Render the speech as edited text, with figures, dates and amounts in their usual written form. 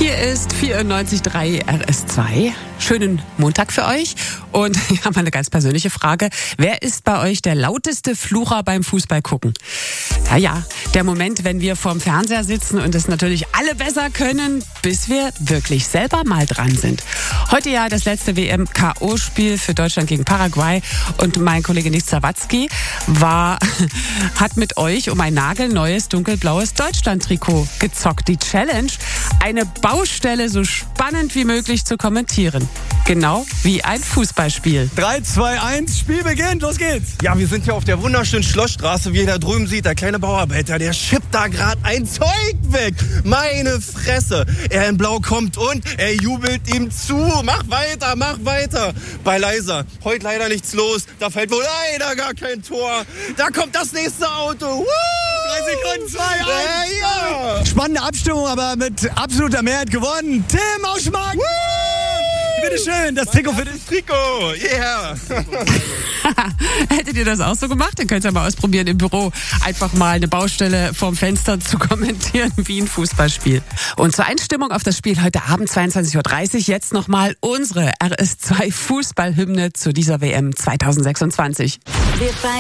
Hier ist 94.3 RS2. Schönen Montag für euch. Und ich habe mal eine ganz persönliche Frage. Wer ist bei euch der lauteste Flucher beim Fußball gucken? Ja, der Moment, wenn wir vorm Fernseher sitzen und es natürlich alle besser können, bis wir wirklich selber mal dran sind. Heute ja das letzte WM-KO-Spiel für Deutschland gegen Paraguay. Und mein Kollege Nick Sawatzki hat mit euch um ein nagelneues dunkelblaues Deutschland-Trikot gezockt. Die Challenge, eine Baustelle so spannend wie möglich zu kommentieren. Genau wie ein Fußballspiel. 3, 2, 1, Spiel beginnt, los geht's! Ja, wir sind hier auf der wunderschönen Schlossstraße, wie ihr da drüben seht. Der kleine Bauarbeiter, der schippt da gerade ein Zeug weg. Meine Fresse. Er in Blau kommt und er jubelt ihm zu. Mach weiter. Bei Leiser, heute leider nichts los. Da fällt wohl leider gar kein Tor. Da kommt das nächste Auto. 3 Sekunden, 2, 1. Ja. Spannende Abstimmung, aber mit absoluter Mehrheit gewonnen. Tim Auschmark! Bitteschön, das Trikot für dich. Trikot, yeah. Hättet ihr das auch so gemacht? Dann könnt ihr mal ausprobieren im Büro. Einfach mal eine Baustelle vorm Fenster zu kommentieren wie ein Fußballspiel. Und zur Einstimmung auf das Spiel heute Abend 22.30 Uhr jetzt nochmal unsere RS2 Fußballhymne zu dieser WM 2026.